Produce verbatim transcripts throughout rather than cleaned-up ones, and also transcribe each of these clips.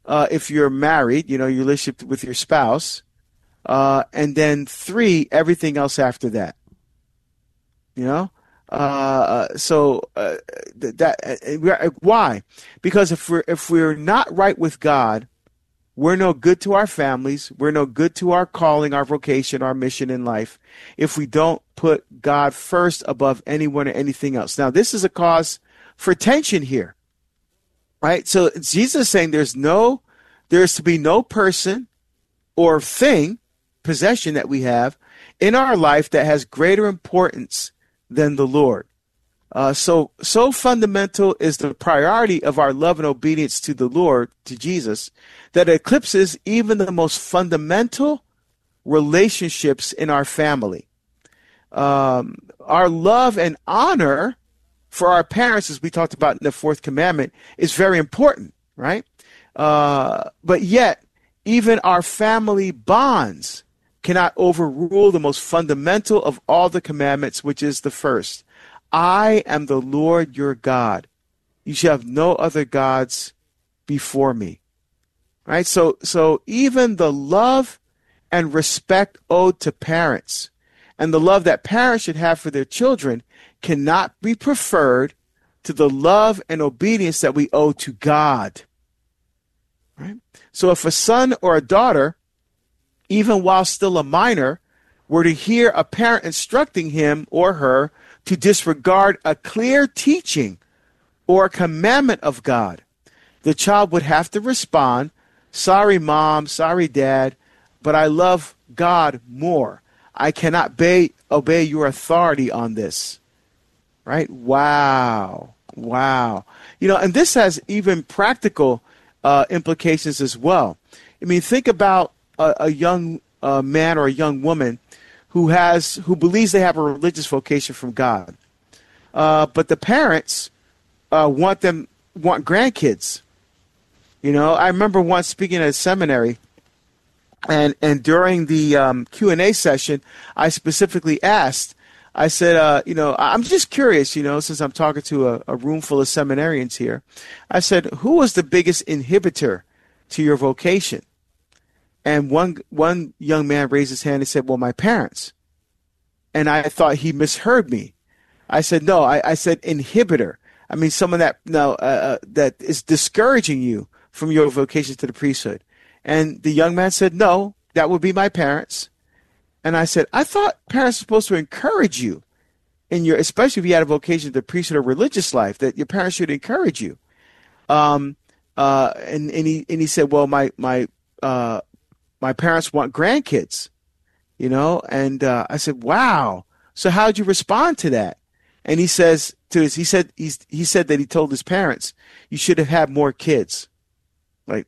uh, if you're married, you know, your relationship with your spouse. Uh, and then three, everything else after that. You know? Uh, so uh, that uh, why? Because if we're if we're not right with God, we're no good to our families. We're no good to our calling, our vocation, our mission in life if we don't put God first above anyone or anything else. Now, this is a cause for tension here, right? So Jesus is saying there's no, there's to be no person or thing, possession that we have in our life that has greater importance than the Lord. Uh, so, so fundamental is the priority of our love and obedience to the Lord, to Jesus, that it eclipses even the most fundamental relationships in our family. Um, our love and honor for our parents, as we talked about in the fourth commandment, is very important, right? Uh, but yet, even our family bonds cannot overrule the most fundamental of all the commandments, which is the first. I am the Lord your God. You shall have no other gods before me. Right? So, so even the love and respect owed to parents and the love that parents should have for their children cannot be preferred to the love and obedience that we owe to God. Right? So if a son or a daughter, even while still a minor, were to hear a parent instructing him or her to disregard a clear teaching or a commandment of God, the child would have to respond, sorry, mom, sorry, dad, but I love God more. I cannot obey, obey your authority on this. Right? Wow. Wow. You know, and this has even practical uh, implications as well. I mean, think about a, a young uh, man or a young woman who has who believes they have a religious vocation from God, uh, but the parents uh, want them want grandkids. You know, I remember once speaking at a seminary, and and during the um, Q and A session, I specifically asked. I said, uh, you know, I'm just curious, you know, since I'm talking to a, a room full of seminarians here. I said, who was the biggest inhibitor to your vocation? And one one young man raised his hand and said, well, my parents. And I thought he misheard me. I said, no, I, I said inhibitor. I mean, someone that no, uh, that is discouraging you from your vocation to the priesthood. And the young man said, no, that would be my parents. And I said, I thought parents are supposed to encourage you in your, especially if you had a vocation to the priesthood or religious life, that your parents should encourage you. Um, uh, and, and he and he said, well, my my uh, my parents want grandkids, you know. And uh, I said, wow. So how did you respond to that? And he says to his, he said he's he said that he told his parents, you should have had more kids. Like,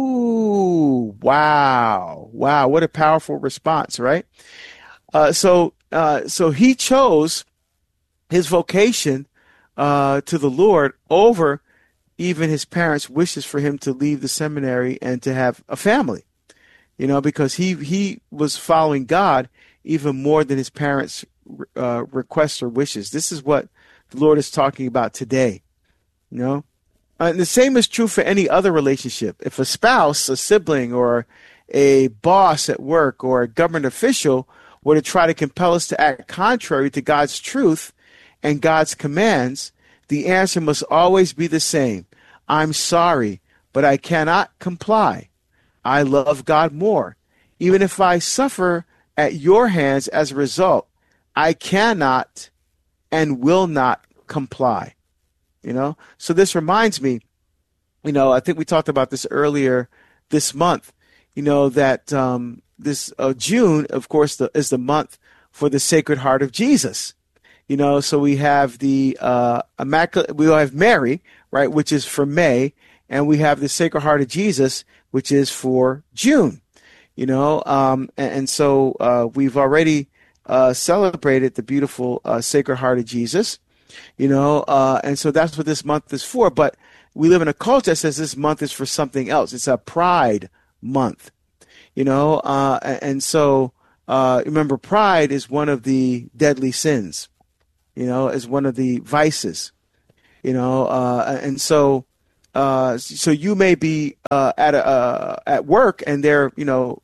ooh, wow, wow, what a powerful response, right? Uh, so, uh, so he chose his vocation uh, to the Lord over even his parents' wishes for him to leave the seminary and to have a family, you know, because he he was following God even more than his parents' uh, requests or wishes. This is what the Lord is talking about today, you know. Uh, and the same is true for any other relationship. If a spouse, a sibling, or a boss at work or a government official were to try to compel us to act contrary to God's truth and God's commands, the answer must always be the same. I'm sorry, but I cannot comply. I love God more. Even if I suffer at your hands as a result, I cannot and will not comply. You know, so this reminds me, you know, I think we talked about this earlier this month, you know, that um, this uh, June, of course, the, is the month for the Sacred Heart of Jesus. You know, so we have the uh, Immaculate, we have Mary, right, which is for May, and we have the Sacred Heart of Jesus, which is for June. You know, um, and, and so uh, we've already uh, celebrated the beautiful uh, Sacred Heart of Jesus. You know, uh, and so that's what this month is for. But we live in a culture that says this month is for something else. It's a pride month, you know, uh, and so uh, remember, pride is one of the deadly sins, you know, is one of the vices, you know, uh, and so Uh, so you may be uh, at a, uh, at work, and they're you know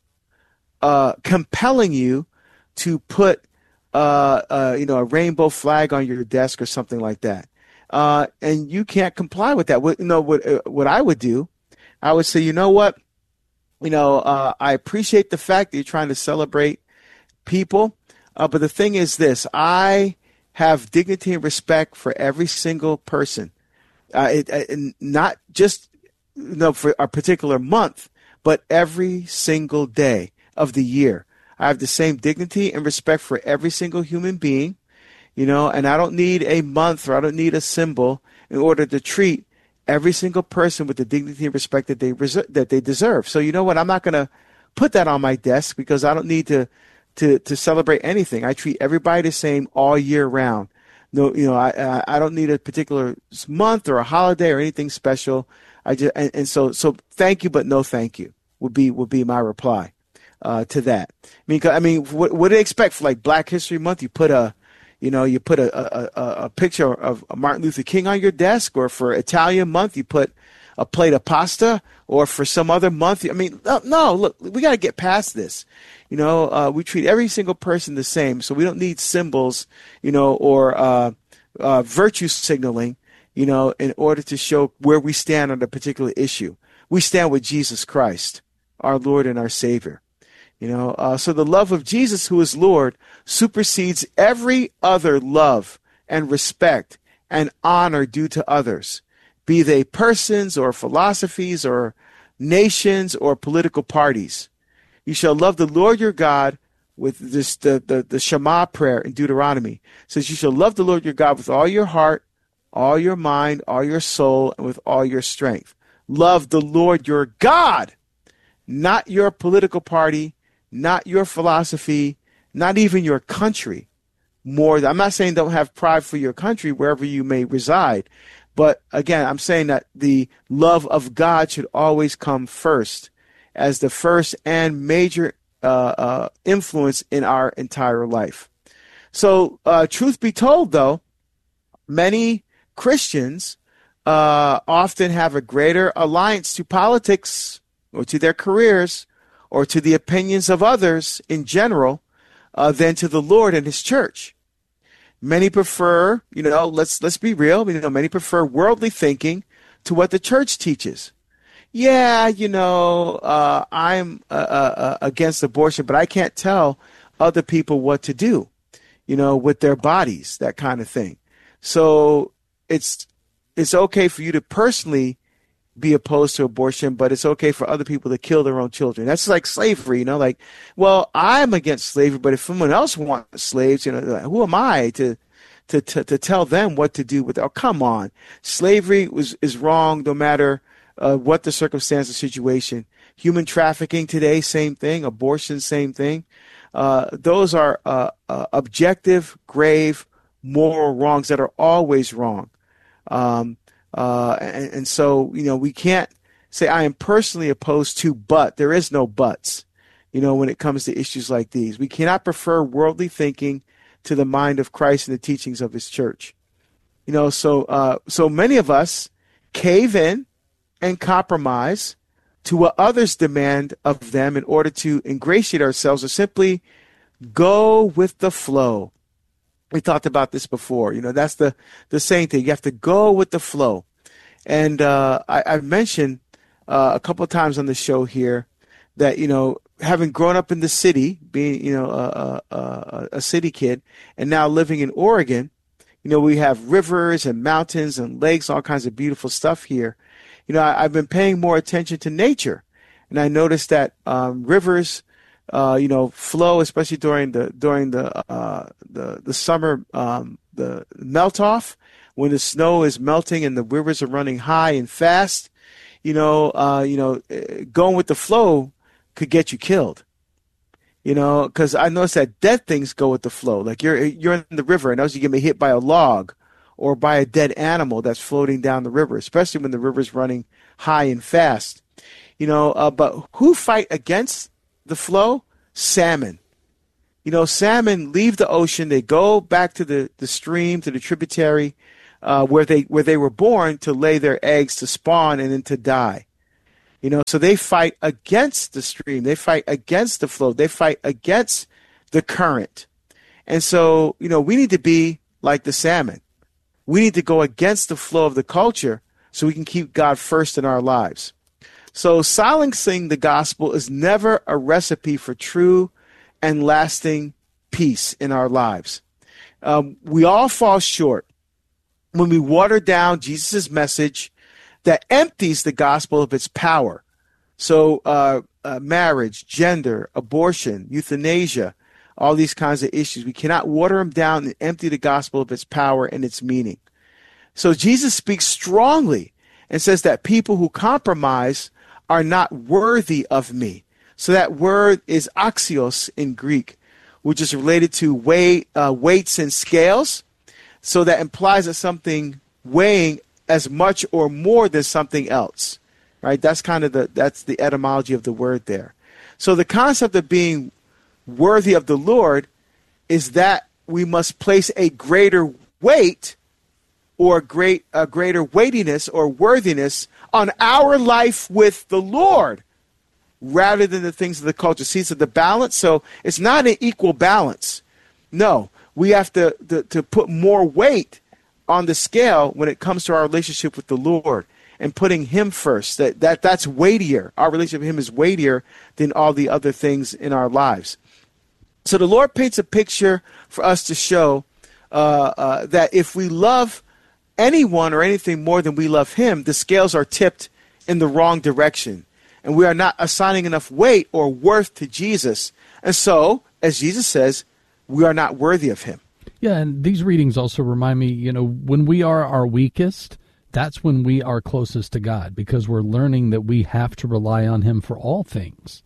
uh, compelling you to put uh, uh, you know a rainbow flag on your desk or something like that, uh, and you can't comply with that. What you know what uh, what I would do, I would say, you know what, you know uh, I appreciate the fact that you're trying to celebrate people, uh, but the thing is this: I have dignity and respect for every single person. Uh, it, it, not just you know, for a particular month, but every single day of the year. I have the same dignity and respect for every single human being, you know, and I don't need a month or I don't need a symbol in order to treat every single person with the dignity and respect that they reser- that they deserve. So you know what? I'm not going to put that on my desk because I don't need to, to, to celebrate anything. I treat everybody the same all year round. No, you know, I I don't need a particular month or a holiday or anything special. I just and, and so so thank you, but no thank you would be would be my reply uh, to that. I mean, I mean, what what do they expect for like Black History Month? You put a, you know, you put a a, a picture of Martin Luther King on your desk, or for Italian Month you put a plate of pasta, or for some other month. I mean, no, no look, we got to get past this. You know, uh, we treat every single person the same, so we don't need symbols, you know, or uh, uh, virtue signaling, you know, in order to show where we stand on a particular issue. We stand with Jesus Christ, our Lord and our Savior. You know, uh, so the love of Jesus, who is Lord, supersedes every other love and respect and honor due to others, be they persons or philosophies or nations or political parties. You shall love the Lord your God with this the, the, the Shema prayer in Deuteronomy. It says you shall love the Lord your God with all your heart, all your mind, all your soul, and with all your strength. Love the Lord your God, not your political party, not your philosophy, not even your country. More, I'm not saying don't have pride for your country wherever you may reside. But again, I'm saying that the love of God should always come first, as the first and major uh, uh, influence in our entire life. So, uh, truth be told, though, many Christians uh, often have a greater alliance to politics or to their careers or to the opinions of others in general uh, than to the Lord and His church. Many prefer, you know, let's let's be real, you know, many prefer worldly thinking to what the church teaches. Yeah, you know, uh, I'm uh, uh, against abortion, but I can't tell other people what to do, you know, with their bodies, that kind of thing. So it's it's okay for you to personally be opposed to abortion, but it's okay for other people to kill their own children. That's like slavery, you know, like, well, I'm against slavery, but if someone else wants slaves, you know, who am I to to to, to tell them what to do with it? Oh, come on. Slavery was is wrong no matter Uh, what the circumstance or situation. Human trafficking today, same thing. Abortion, same thing. Uh, those are uh, uh, objective, grave, moral wrongs that are always wrong. Um, uh, and, and so, you know, we can't say I am personally opposed to, but there is no buts, you know, when it comes to issues like these. We cannot prefer worldly thinking to the mind of Christ and the teachings of His church. You know, so uh, so many of us cave in and compromise to what others demand of them in order to ingratiate ourselves, or simply go with the flow. We talked about this before. You know, that's the, the same thing. You have to go with the flow. And uh, I, I've mentioned uh, a couple of times on the show here that, you know, having grown up in the city, being, you know, a, a, a city kid, and now living in Oregon, you know, we have rivers and mountains and lakes, all kinds of beautiful stuff here. You know, I, I've been paying more attention to nature, and I noticed that um, rivers, uh, you know, flow, especially during the during the uh, the the summer, um, the melt off, when the snow is melting and the rivers are running high and fast. You know, uh, you know, going with the flow could get you killed. You know, because I noticed that dead things go with the flow. Like you're you're in the river, and also you get hit by a log or by a dead animal that's floating down the river, especially when the river's running high and fast. You know, uh, but who fight against the flow? Salmon. You know, salmon leave the ocean. They go back to the, the stream, to the tributary, uh, where they where they were born to lay their eggs, to spawn, and then to die. You know, so they fight against the stream. They fight against the flow. They fight against the current. And so, you know, we need to be like the salmon. We need to go against the flow of the culture so we can keep God first in our lives. So silencing the gospel is never a recipe for true and lasting peace in our lives. Um, we all fall short when we water down Jesus' message that empties the gospel of its power. So uh, uh, marriage, gender, abortion, euthanasia, all these kinds of issues. We cannot water them down and empty the gospel of its power and its meaning. So Jesus speaks strongly and says that people who compromise are not worthy of me. So that word is axios in Greek, which is related to weigh, uh, weights and scales. So that implies that something weighing as much or more than something else, right? That's kind of the, that's the etymology of the word there. So the concept of being worthy of the Lord is that we must place a greater weight or great, a greater weightiness or worthiness on our life with the Lord rather than the things of the culture. See, so the balance, so it's not an equal balance. No, we have to, to, to put more weight on the scale when it comes to our relationship with the Lord and putting him first. That, that that's weightier. Our relationship with him is weightier than all the other things in our lives. So the Lord paints a picture for us to show uh, uh, that if we love anyone or anything more than we love him, the scales are tipped in the wrong direction. And we are not assigning enough weight or worth to Jesus. And so, as Jesus says, we are not worthy of him. Yeah, and these readings also remind me, you know, when we are our weakest, that's when we are closest to God, because we're learning that we have to rely on him for all things.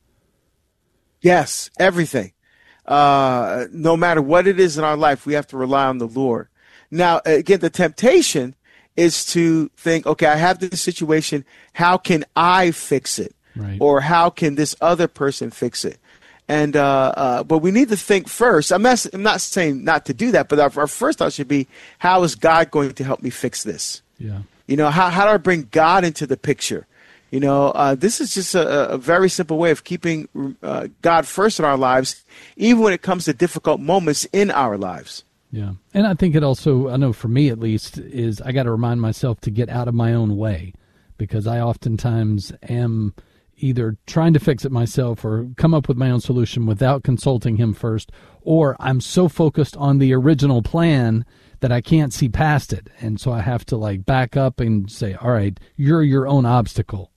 Yes, everything. Uh, no matter what it is in our life, we have to rely on the Lord. Now, again, the temptation is to think, okay, I have this situation. How can I fix it? Right. Or how can this other person fix it? And uh, uh, but we need to think first. I'm not, I'm not saying not to do that, but our, our first thought should be, how is God going to help me fix this? Yeah. You know, how, how do I bring God into the picture? You know, uh, this is just a, a very simple way of keeping uh, God first in our lives, even when it comes to difficult moments in our lives. Yeah. And I think it also, I know for me at least, is I got to remind myself to get out of my own way, because I oftentimes am either trying to fix it myself or come up with my own solution without consulting him first, or I'm so focused on the original plan that I can't see past it. And so I have to like back up and say, all right, you're your own obstacle.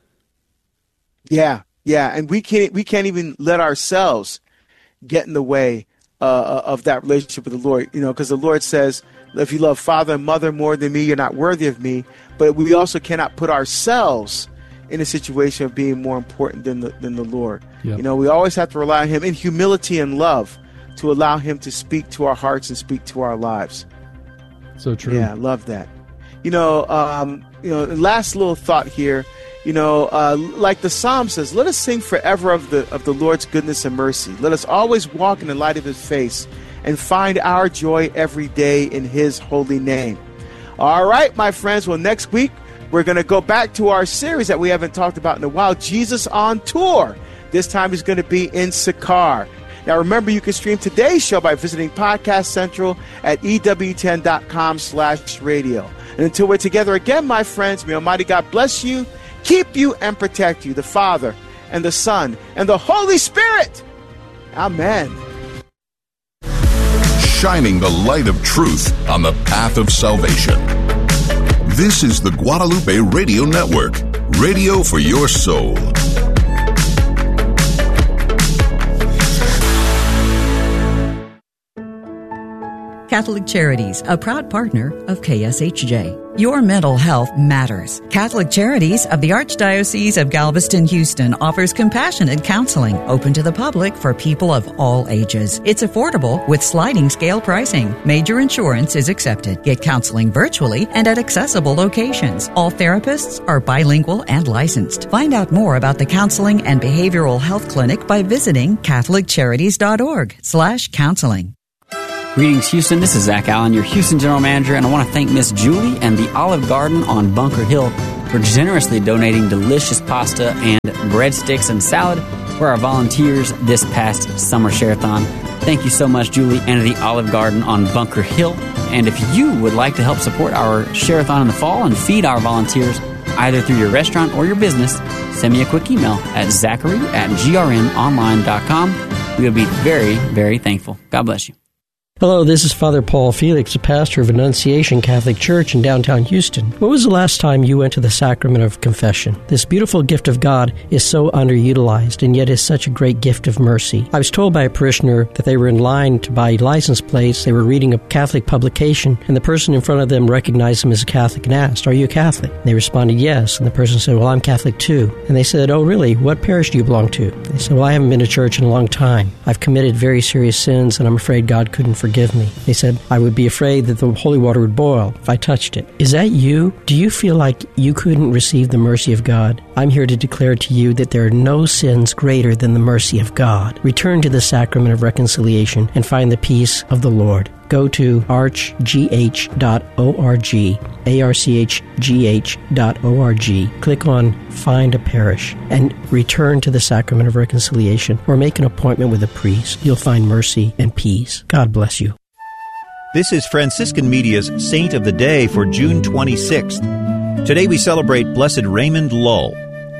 Yeah. Yeah. And we can't, we can't even let ourselves get in the way Uh, of that relationship with the Lord, you know, because the Lord says, if you love father and mother more than me, you're not worthy of me. But we also cannot put ourselves in a situation of being more important than the, than the Lord. Yep. You know, we always have to rely on him in humility and love to allow him to speak to our hearts and speak to our lives. So true. Yeah, I love that. You know, um, you know, last little thought here. You know, uh, like the Psalm says, let us sing forever of the of the Lord's goodness and mercy. Let us always walk in the light of his face and find our joy every day in his holy name. All right, my friends. Well, next week, we're going to go back to our series that we haven't talked about in a while, Jesus on Tour. This time he's going to be in Sychar. Now, remember, you can stream today's show by visiting Podcast Central at E W ten dot com slash radio. And until we're together again, my friends, may Almighty God bless you, keep you, and protect you, the Father and the Son and the Holy Spirit. Amen. Shining the light of truth on the path of salvation. This is the Guadalupe Radio Network, radio for your soul. Catholic Charities, a proud partner of K S H J. Your mental health matters. Catholic Charities of the Archdiocese of Galveston-Houston offers compassionate counseling open to the public for people of all ages. It's affordable with sliding scale pricing. Major insurance is accepted. Get counseling virtually and at accessible locations. All therapists are bilingual and licensed. Find out more about the Counseling and Behavioral Health Clinic by visiting catholic charities dot org slash counseling. Greetings, Houston. This is Zach Allen, your Houston General Manager, and I want to thank Miss Julie and the Olive Garden on Bunker Hill for generously donating delicious pasta and breadsticks and salad for our volunteers this past summer share-a-thon. Thank you so much, Julie, and the Olive Garden on Bunker Hill. And if you would like to help support our share-a-thon in the fall and feed our volunteers, either through your restaurant or your business, send me a quick email at zachary at g r n online dot com. We would be very, very thankful. God bless you. Hello, this is Father Paul Felix, a pastor of Annunciation Catholic Church in downtown Houston. When was the last time you went to the sacrament of confession? This beautiful gift of God is so underutilized, and yet is such a great gift of mercy. I was told by a parishioner that they were in line to buy license plates. They were reading a Catholic publication, and the person in front of them recognized them as a Catholic and asked, "Are you a Catholic?" And they responded, "Yes." And the person said, "Well, I'm Catholic too." And they said, "Oh, really? What parish do you belong to?" They said, "Well, I haven't been to church in a long time. I've committed very serious sins, and I'm afraid God couldn't forgive me." They said, "I would be afraid that the holy water would boil if I touched it." Is that you? Do you feel like you couldn't receive the mercy of God? I'm here to declare to you that there are no sins greater than the mercy of God. Return to the sacrament of reconciliation and find the peace of the Lord. Go to arch g h dot org, A R C H G H dot org. Click on Find a Parish and return to the sacrament of reconciliation, or make an appointment with a priest. You'll find mercy and peace. God bless you. This is Franciscan Media's Saint of the Day for June twenty-sixth. Today we celebrate Blessed Raymond Lull.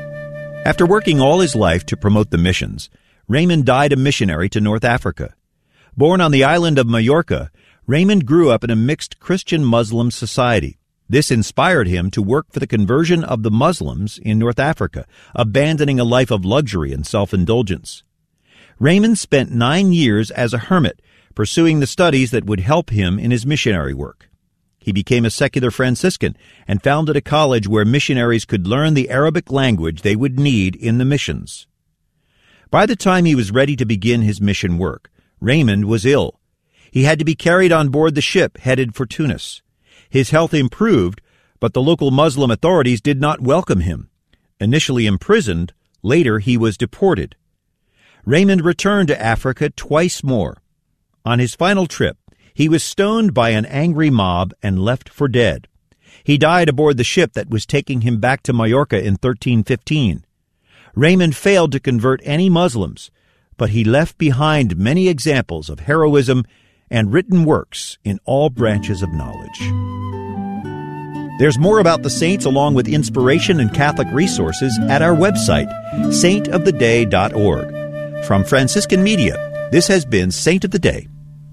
After working all his life to promote the missions, Raymond died a missionary to North Africa. Born on the island of Majorca, Raymond grew up in a mixed Christian-Muslim society. This inspired him to work for the conversion of the Muslims in North Africa, abandoning a life of luxury and self-indulgence. Raymond spent nine years as a hermit, pursuing the studies that would help him in his missionary work. He became a secular Franciscan and founded a college where missionaries could learn the Arabic language they would need in the missions. By the time he was ready to begin his mission work, Raymond was ill. He had to be carried on board the ship headed for Tunis. His health improved, but the local Muslim authorities did not welcome him. Initially imprisoned, later he was deported. Raymond returned to Africa twice more. On his final trip, he was stoned by an angry mob and left for dead. He died aboard the ship that was taking him back to Majorca in thirteen fifteen. Raymond failed to convert any Muslims, but he left behind many examples of heroism and written works in all branches of knowledge. There's more about the saints along with inspiration and Catholic resources at our website, saint of the day dot org. From Franciscan Media, this has been Saint of the Day.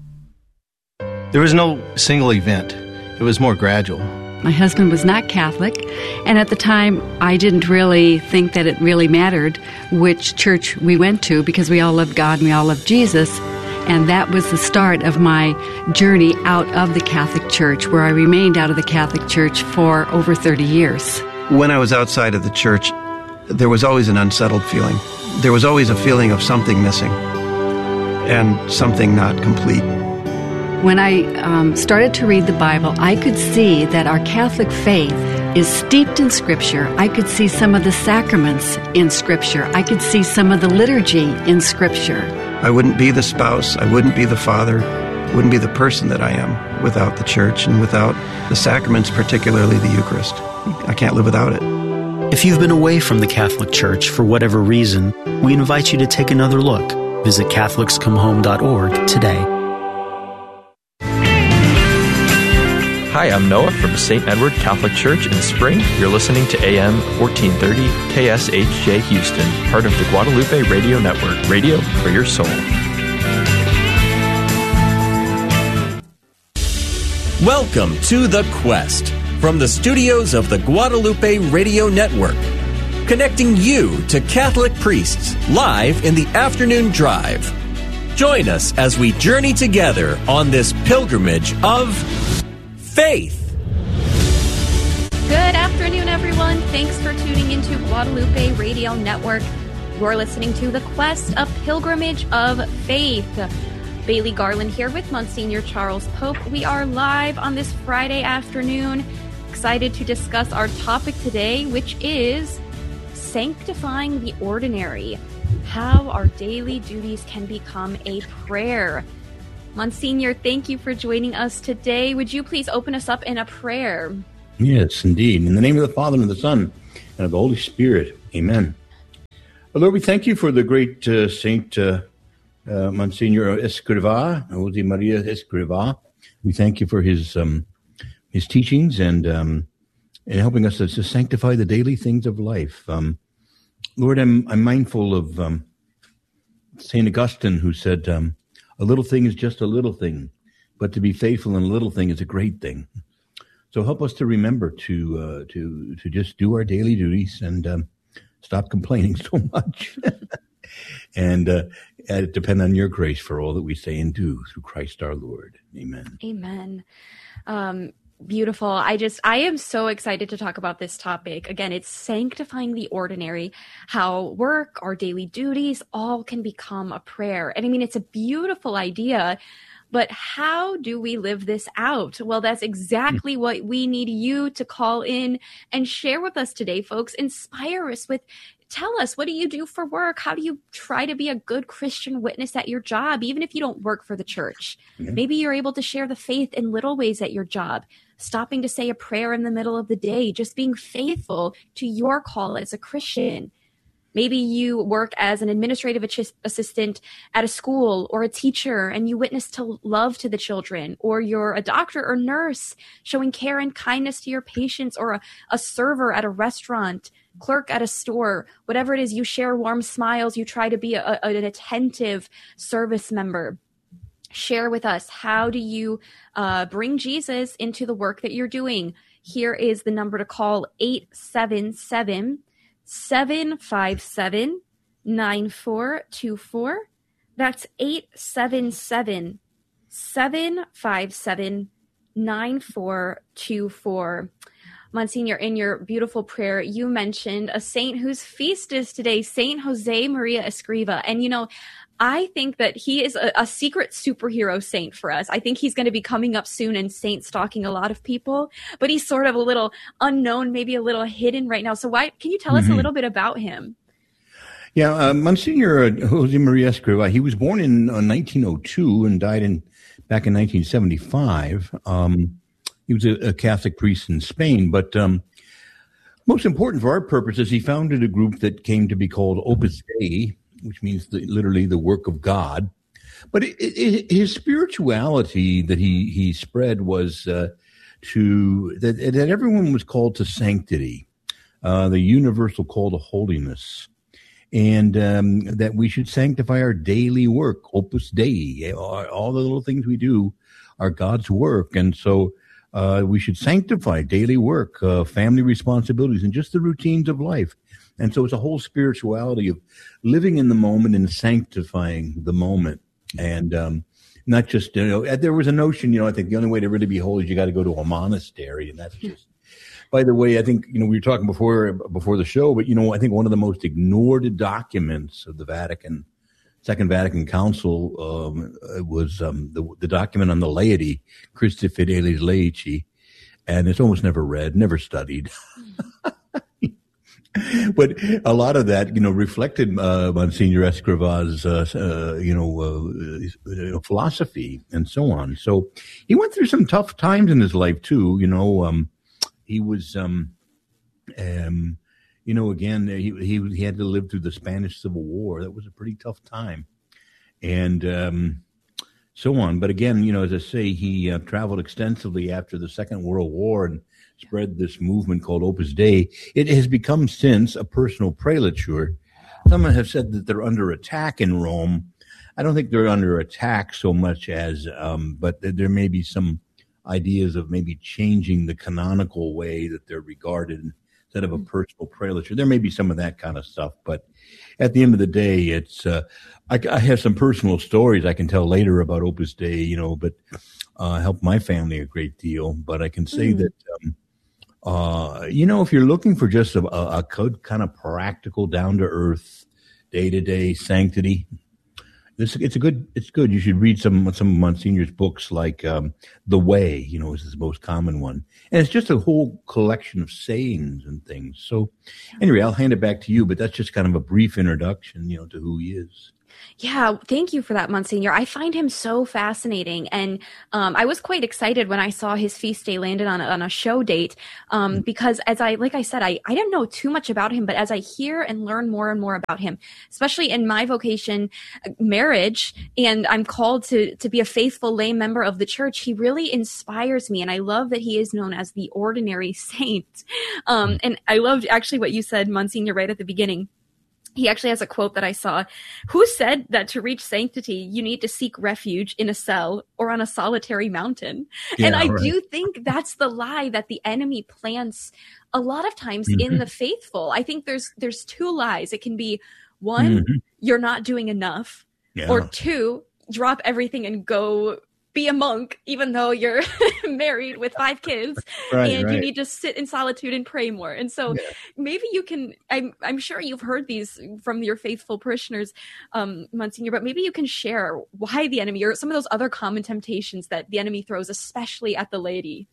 There was no single event. It was more gradual. My husband was not Catholic, and at the time I didn't really think that it really mattered which church we went to, because we all loved God and we all loved Jesus. And that was the start of my journey out of the Catholic Church, where I remained out of the Catholic Church for over thirty years. When I was outside of the church, there was always an unsettled feeling. There was always a feeling of something missing and something not complete. When I um, started to read the Bible, I could see that our Catholic faith is steeped in Scripture. I could see some of the sacraments in Scripture. I could see some of the liturgy in Scripture. I wouldn't be the spouse, I wouldn't be the father, wouldn't be the person that I am without the church and without the sacraments, particularly the Eucharist. I can't live without it. If you've been away from the Catholic Church for whatever reason, we invite you to take another look. Visit catholics come home dot org today. Hi, I'm Noah from Saint Edward Catholic Church in Spring. You're listening to A M fourteen thirty K S H J Houston, part of the Guadalupe Radio Network, radio for your soul. Welcome to The Quest from the studios of the Guadalupe Radio Network, connecting you to Catholic priests live in the afternoon drive. Join us as we journey together on this pilgrimage of faith. Good afternoon, everyone. Thanks for tuning into Guadalupe Radio Network. You're listening to The Quest, a pilgrimage of faith. Bailey Garland here with Monsignor Charles Pope. We are live on this Friday afternoon. Excited to discuss our topic today, which is sanctifying the ordinary. How our daily duties can become a prayer. Monsignor, thank you for joining us today. Would you please open us up in a prayer? Yes, indeed. In the name of the Father, and of the Son, and of the Holy Spirit. Amen. Lord, we thank you for the great uh, Saint uh, uh, Monsignor Escrivá, Jose Maria Escrivá. We thank you for his um, his teachings and um, and helping us to, to sanctify the daily things of life. Um, Lord, I'm I'm mindful of um, Saint Augustine, who said, um, "A little thing is just a little thing, but to be faithful in a little thing is a great thing." So help us to remember to uh, to to just do our daily duties and um, stop complaining so much, and uh, depend on your grace for all that we say and do through Christ our Lord. Amen. Amen. Um, beautiful. I just, I am so excited to talk about this topic. Again, it's sanctifying the ordinary, how work, our daily duties, all can become a prayer. And I mean, it's a beautiful idea, but how do we live this out? Well, that's exactly what we need you to call in and share with us today, folks. Inspire us with, tell us, what do you do for work? How do you try to be a good Christian witness at your job, even if you don't work for the church? Mm-hmm. Maybe you're able to share the faith in little ways at your job, stopping to say a prayer in the middle of the day, just being faithful to your call as a Christian. Maybe you work as an administrative assistant at a school or a teacher and you witness to love to the children, or you're a doctor or nurse showing care and kindness to your patients, or a, a server at a restaurant, clerk at a store, whatever it is, you share warm smiles. You try to be a, a, an attentive service member. Share with us, how do you uh, bring Jesus into the work that you're doing? Here is the number to call, eight seven seven, seven five seven, nine four two four. That's eight seven seven, seven five seven, nine four two four. Monsignor, in your beautiful prayer, you mentioned a saint whose feast is today, Saint Jose Maria Escrivá. And, you know, I think that he is a, a secret superhero saint for us. I think he's going to be coming up soon and saint stalking a lot of people, but he's sort of a little unknown, maybe a little hidden right now. So why, can you tell mm-hmm. us a little bit about him? Yeah, uh, Monsignor uh, Jose Maria Escrivá, he was born in uh, nineteen oh two and died in back in nineteen seventy-five. Um, he was a, a Catholic priest in Spain, but um, most important for our purposes, he founded a group that came to be called Opus Dei, which means the, literally the work of God. But it, it, his spirituality that he he spread was uh, to that, that everyone was called to sanctity, uh, the universal call to holiness, and um, that we should sanctify our daily work, Opus Dei. All, all the little things we do are God's work, and so uh, we should sanctify daily work, uh, family responsibilities, and just the routines of life. And so it's a whole spirituality of living in the moment and sanctifying the moment. And um, not just, you know, there was a notion, you know, I think the only way to really be holy is you got to go to a monastery. And that's just, by the way, I think, you know, we were talking before before the show, but, you know, I think one of the most ignored documents of the Vatican, Second Vatican Council um, was um, the, the document on the laity, Christi Fidelis Laici. And it's almost never read, never studied. But a lot of that, you know, reflected uh, Monsignor Escrivá's, uh, uh, you know, uh, philosophy and so on. So he went through some tough times in his life too. You know, um, he was, um, um, you know, again, he, he he had to live through the Spanish Civil War. That was a pretty tough time, and um, so on. But again, you know, as I say, he uh, traveled extensively after the Second World War and spread this movement called Opus Dei. It has become since a personal prelature. Some have said that they're under attack in Rome. I don't think they're under attack so much as, um, but there may be some ideas of maybe changing the canonical way that they're regarded instead of a personal prelature. There may be some of that kind of stuff, but at the end of the day, it's, uh, I, I have some personal stories I can tell later about Opus Dei, you know, but, uh, helped my family a great deal. But I can say mm. that, um, Uh, you know, if you're looking for just a, a, a good kind of practical, down to earth, day to day sanctity, this it's a good. It's good. You should read some some of Monsignor's books, like um, The Way. You know, is his most common one, and it's just a whole collection of sayings and things. So, anyway, I'll hand it back to you. But that's just kind of a brief introduction, you know, to who he is. Yeah, thank you for that, Monsignor. I find him so fascinating. And um, I was quite excited when I saw his feast day landed on a, on a show date um, because as I, like I said, I, I didn't know too much about him, but as I hear and learn more and more about him, especially in my vocation, marriage, and I'm called to, to be a faithful lay member of the church, he really inspires me. And I love that he is known as the ordinary saint. Um, and I loved actually what you said, Monsignor, right at the beginning. He actually has a quote that I saw. Who said that to reach sanctity, you need to seek refuge in a cell or on a solitary mountain? Yeah, and I right. do think that's the lie that the enemy plants a lot of times mm-hmm. in the faithful. I think there's there's two lies. It can be one, mm-hmm. you're not doing enough, yeah. or two, drop everything and go be a monk, even though you're married with five kids right, and right. you need to sit in solitude and pray more. And so yeah. maybe you can, I'm, I'm sure you've heard these from your faithful parishioners, um, Monsignor, but maybe you can share why the enemy or some of those other common temptations that the enemy throws, especially at the laity.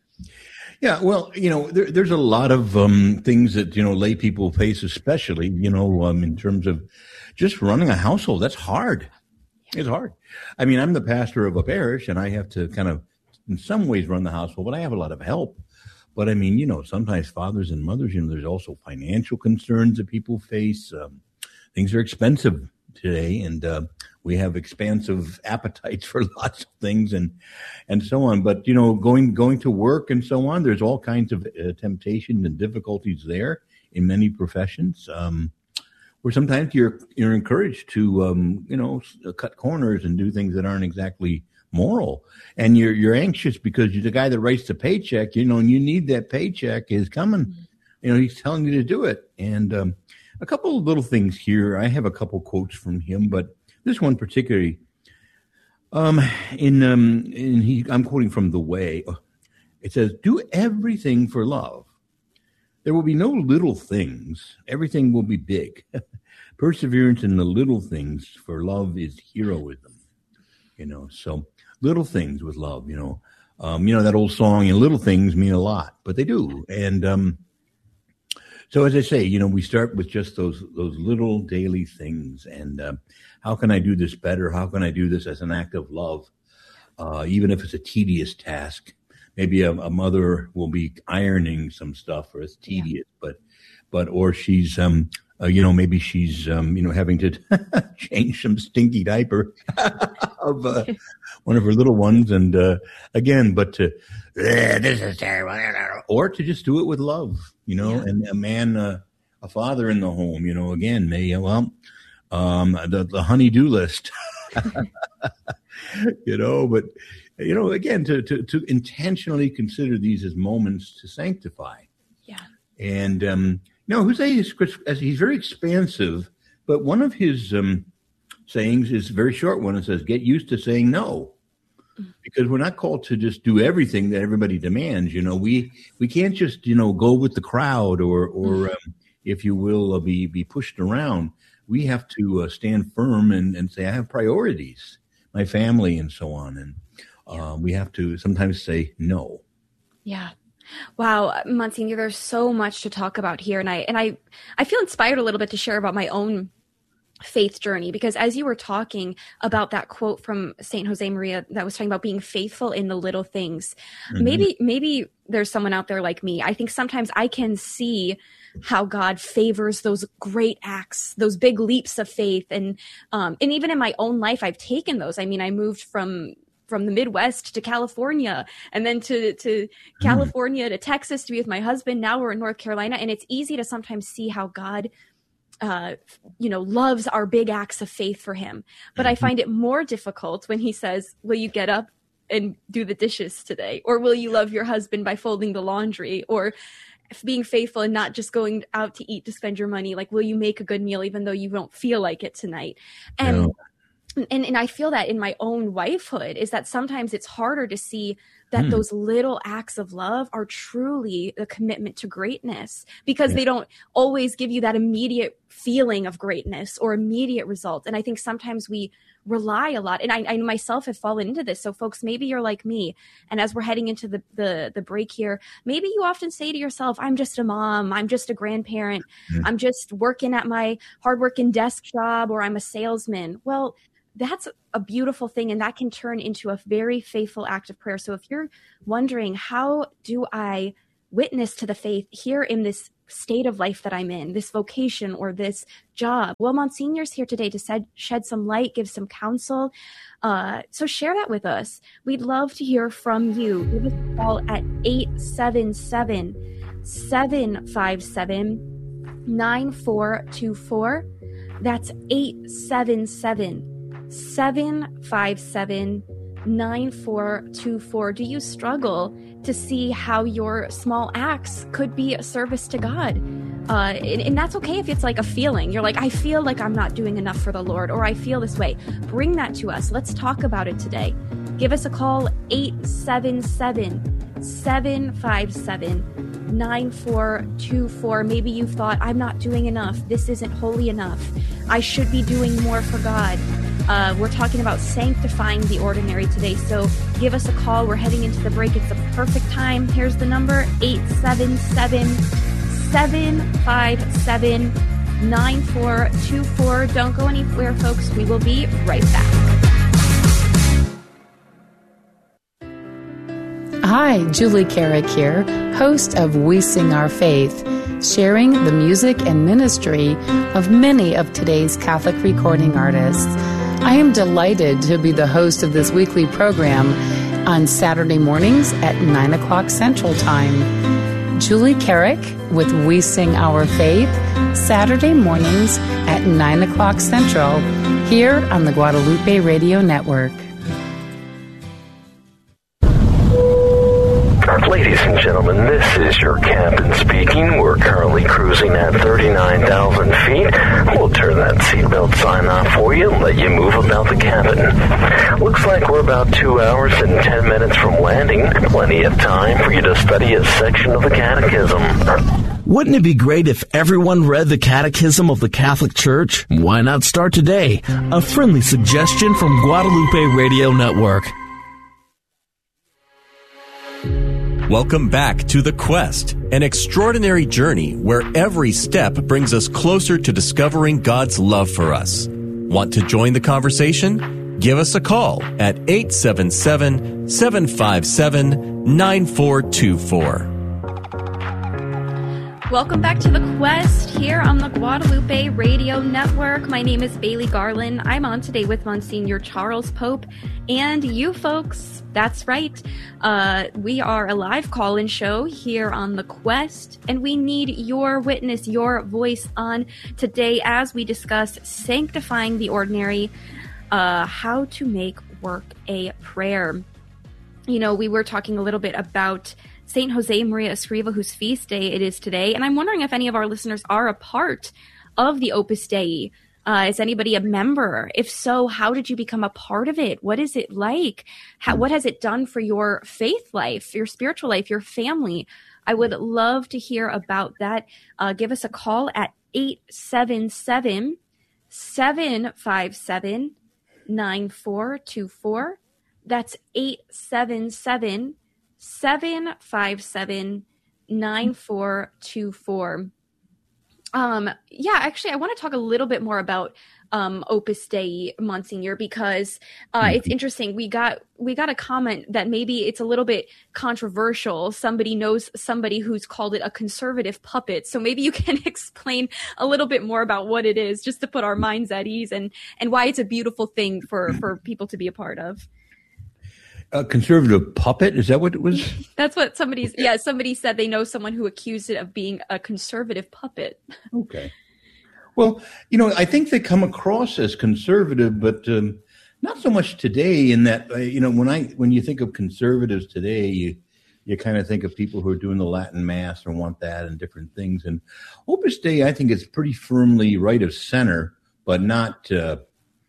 Yeah, well, you know, there, there's a lot of um, things that, you know, lay people face, especially, you know, um, in terms of just running a household. That's hard. It's hard. I mean, I'm the pastor of a parish, and I have to kind of, in some ways, run the household, but I have a lot of help. But I mean, you know, sometimes fathers and mothers, you know, there's also financial concerns that people face. Um, things are expensive today, and uh, we have expansive appetites for lots of things, and and so on. But you know, going going to work and so on, there's all kinds of uh, temptations and difficulties there in many professions. Um, where sometimes you're you're encouraged to um, you know cut corners and do things that aren't exactly moral, and you're you're anxious because you're the guy that writes the paycheck, you know, and you need that paycheck is coming, mm-hmm. you know, he's telling you to do it. And um, a couple of little things here. I have a couple quotes from him, but this one particularly, um, in um, in he, I'm quoting from The Way. It says, "Do everything for love. There will be no little things. Everything will be big. Perseverance in the little things for love is heroism." You know, so little things with love, you know. Um, you know, that old song, you know, little things mean a lot, but they do. And um, so as I say, you know, we start with just those those little daily things. And uh, how can I do this better? How can I do this as an act of love, uh, even if it's a tedious task? Maybe a, a mother will be ironing some stuff, or it's tedious, yeah. but, but, or she's, um, uh, you know, maybe she's, um, you know, having to change some stinky diaper of uh, one of her little ones. And uh, again, but to, eh, this is terrible, or to just do it with love, you know, yeah. and a man, uh, a father in the home, you know, again, may, well, um, the, the honey-do list, you know, but, you know, again, to, to, to intentionally consider these as moments to sanctify. Yeah. And, um, you know, Jose is, he's very expansive, but one of his um, sayings is a very short one. It says, get used to saying no, because we're not called to just do everything that everybody demands. You know, we, we can't just, you know, go with the crowd or, or um, if you will, uh, be, be pushed around. We have to uh, stand firm and, and say, I have priorities, my family and so on. And, Uh, we have to sometimes say no. Yeah. Wow, Monsignor, there's so much to talk about here. And I and I, I feel inspired a little bit to share about my own faith journey, because as you were talking about that quote from Saint Josemaria that was talking about being faithful in the little things, mm-hmm. maybe maybe there's someone out there like me. I think sometimes I can see how God favors those great acts, those big leaps of faith. And um, and even in my own life, I've taken those. I mean, I moved from from the Midwest to California, and then to, to California, mm. to Texas to be with my husband. Now we're in North Carolina. And it's easy to sometimes see how God, uh, you know, loves our big acts of faith for him. But mm-hmm. I find it more difficult when he says, will you get up and do the dishes today? Or will you love your husband by folding the laundry? Or being faithful and not just going out to eat to spend your money? Like, will you make a good meal even though you don't feel like it tonight? And, no. and, and I feel that in my own wifehood is that sometimes it's harder to see that Hmm. those little acts of love are truly a commitment to greatness, because Yeah. they don't always give you that immediate feeling of greatness or immediate result. And I think sometimes we rely a lot, and I, I myself have fallen into this. So folks, maybe you're like me, and as we're heading into the, the the break here, maybe you often say to yourself, I'm just a mom, I'm just a grandparent, Mm. I'm just working at my hardworking desk job, or I'm a salesman. Well, that's a beautiful thing, and that can turn into a very faithful act of prayer. So if you're wondering, how do I witness to the faith here in this state of life that I'm in, this vocation or this job? Well, Monsignor's here today to shed, shed some light, give some counsel. Uh, so share that with us. We'd love to hear from you. Give us a call at eight seven seven, seven five seven, nine four two four. That's eight seven seven, seven five seven, nine four two four. Do you struggle to see how your small acts could be a service to God? Uh, and, and that's okay if it's like a feeling. You're like, I feel like I'm not doing enough for the Lord, or I feel this way. Bring that to us. Let's talk about it today. Give us a call, eight seven seven, seven five seven, nine four two four. Maybe you've thought, I'm not doing enough. This isn't holy enough. I should be doing more for God. Uh, we're talking about sanctifying the ordinary today. So give us a call. We're heading into the break. It's the perfect time. Here's the number, eight seven seven, seven five seven, nine four two four. Don't go anywhere, folks. We will be right back. Hi, Julie Carrick here, host of We Sing Our Faith, sharing the music and ministry of many of today's Catholic recording artists. I am delighted to be the host of this weekly program on Saturday mornings at nine o'clock Central Time. Julie Carrick with We Sing Our Faith, Saturday mornings at nine o'clock Central, here on the Guadalupe Radio Network. Ladies and gentlemen, this is your captain speaking. We're currently cruising at thirty-nine thousand feet. We'll turn that seatbelt sign off for you and let you move about the cabin. Looks like we're about two hours and ten minutes from landing. Plenty of time for you to study a section of the Catechism. Wouldn't it be great if everyone read the Catechism of the Catholic Church? Why not start today? A friendly suggestion from Guadalupe Radio Network. Welcome back to The Quest, an extraordinary journey where every step brings us closer to discovering God's love for us. Want to join the conversation? Give us a call at eight seven seven, seven five seven, nine four two four. Welcome back to The Quest here on the Guadalupe Radio Network. My name is Bailey Garland. I'm on today with Monsignor Charles Pope and you folks. That's right. Uh, we are a live call-in show here on The Quest, and we need your witness, your voice on today as we discuss sanctifying the ordinary, uh, how to make work a prayer. You know, we were talking a little bit about Saint Jose Maria Escriva, whose feast day it is today. And I'm wondering if any of our listeners are a part of the Opus Dei. Uh, is anybody a member? If so, how did you become a part of it? What is it like? How, what has it done for your faith life, your spiritual life, your family? I would love to hear about that. Uh, give us a call at eight seven seven, seven five seven, nine four two four. That's eight seven seven, seven five seven, nine four two four. Um, yeah, actually, I want to talk a little bit more about um, Opus Dei, Monsignor, because uh, it's interesting. We got we got a comment that maybe it's a little bit controversial. Somebody knows somebody who's called it a conservative puppet. So maybe you can explain a little bit more about what it is, just to put our minds at ease, and and why it's a beautiful thing for for people to be a part of. A conservative puppet? Is that what it was? That's what somebody's, yeah, somebody said they know someone who accused it of being a conservative puppet. Okay. Well, you know, I think they come across as conservative, but um, not so much today in that, uh, you know, when I when you think of conservatives today, you, you kind of think of people who are doing the Latin Mass or want that and different things. And Opus Dei, I think, is pretty firmly right of center, but not uh,